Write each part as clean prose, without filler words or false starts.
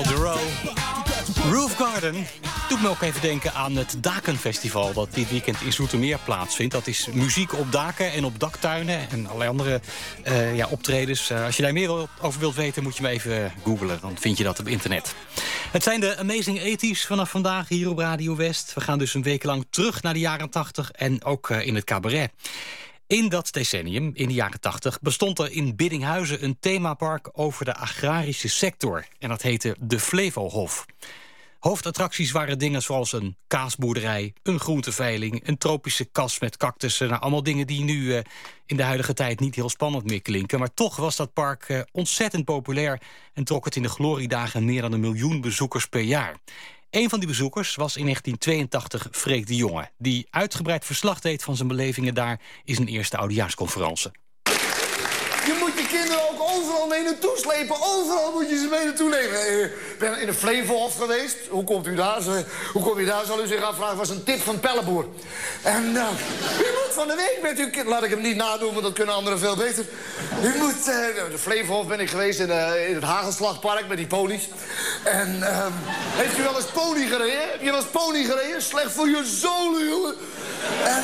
The Row. Roof Garden doet me ook even denken aan het Dakenfestival dat dit weekend in Zoetermeer plaatsvindt. Dat is muziek op daken en op daktuinen en allerlei andere optredens. Als je daar meer over wilt weten, moet je me even googlen. Dan vind je dat op internet. Het zijn de Amazing 80's vanaf vandaag hier op Radio West. We gaan dus een week lang terug naar de jaren 80 en ook in het cabaret. In dat decennium, in de jaren 80, bestond er in Biddinghuizen een themapark over de agrarische sector. En dat heette de Flevohof. Hoofdattracties waren dingen zoals een kaasboerderij, een groenteveiling, een tropische kas met cactussen. Nou, allemaal dingen die nu in de huidige tijd niet heel spannend meer klinken. Maar toch was dat park ontzettend populair en trok het in de gloriedagen meer dan 1 miljoen bezoekers per jaar. Een van die bezoekers was in 1982 Freek de Jonge, die uitgebreid verslag deed van zijn belevingen daar in zijn eerste oudejaarsconferentie. Je moet je kinderen ook overal mee naartoe slepen. Overal moet je ze mee naartoe nemen. Ik ben in de Flevohof geweest. Hoe komt u daar? Hoe kom je daar, zal u zich afvragen. Was een tip van Pelleboer. En u moet van de week met uw kind... Laat ik hem niet nadoen, want dat kunnen anderen veel beter. U moet... de Flevohof ben ik geweest in het Hagelslagpark met die ponies. En heeft u wel eens pony gereden? Heb je wel eens pony gereden? Slecht voor je zolen, jongen. En...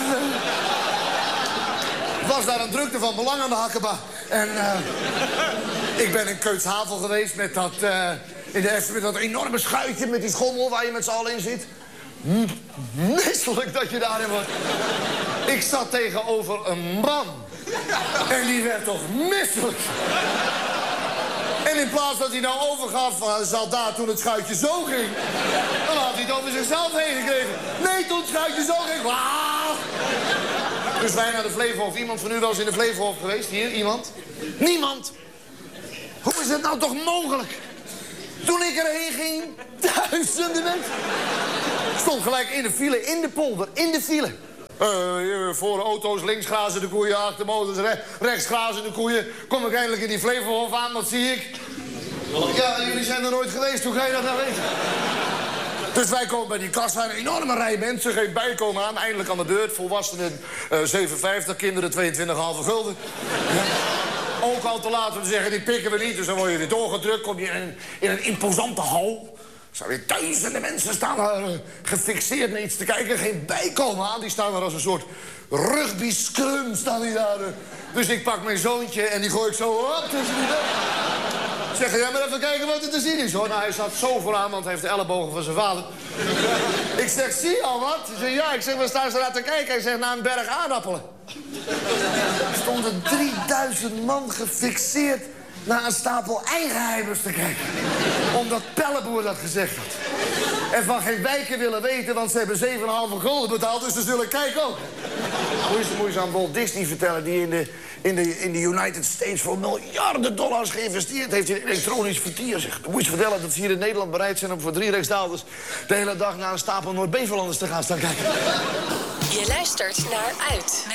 was daar een drukte van belang aan de hakkeba. En ik ben in Keutshavel geweest met dat, in de Efteling, met dat enorme schuitje met die schommel waar je met z'n allen in zit. Misselijk dat je daarin wordt. Ik zat tegenover een man. En die werd toch misselijk. En in plaats dat hij nou overgaf van een soldaat toen het schuitje zo ging... dan had hij het over zichzelf heen gekregen. Nee, toen het schuitje zo ging... Waaah! Dus wij naar de Flevohof. Iemand van u wel eens in de Flevohof geweest? Hier, iemand? Niemand! Hoe is het nou toch mogelijk? Toen ik erheen ging, duizenden mensen. Stond gelijk in de file, in de polder, in de file. Voor auto's, links grazen de koeien, achter motors, rechts grazen de koeien. Kom ik eindelijk in die Flevohof aan, wat zie ik? Ja, jullie zijn er nooit geweest, hoe ga je dat nou weten? Dus wij komen bij die kassa, een enorme rij mensen, geen bijkomen aan. Eindelijk aan de beurt, volwassenen 7,50, kinderen 22,5 gulden. Ja. Ook al te laat om te zeggen, die pikken we niet. Dus dan word je weer doorgedrukt, kom je in een imposante hal. Er staan weer duizenden mensen staan daar gefixeerd naar iets te kijken. Geen bijkomen aan, die staan daar als een soort rugby-scrum staan die daar. Dus ik pak mijn zoontje en die gooi ik zo op tussen die zeg, jij maar even kijken wat er te zien is, hoor. Nou, hij zat zo vooraan, want hij heeft de ellebogen van zijn vader. Ik zeg, zie je al wat? Hij zegt, ja. Ik zeg, waar staan ze naar te kijken? Hij zegt, naar een berg aardappelen. Er stonden 3000 man gefixeerd naar een stapel eigenheimers te kijken. Omdat Pelleboer dat gezegd had. En van geen wijken willen weten, want ze hebben 7,5 gulden betaald, dus ze zullen kijken ook. Moet je aan Walt Disney vertellen, die in de United States voor miljarden dollars geïnvesteerd heeft in elektronisch vertier. Zeg. Dan moet je vertellen dat ze hier in Nederland bereid zijn om voor 3 Rijksdaalders de hele dag naar een stapel Noord-Beverlanders te gaan staan kijken. Je luistert naar Uit.